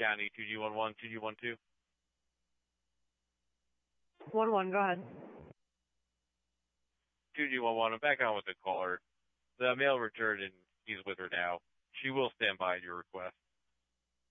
County, 2G11, 2G12. 1-1, go ahead. 2G11, I'm back on with the caller. The mail returned and he's with her now. She will stand by your request.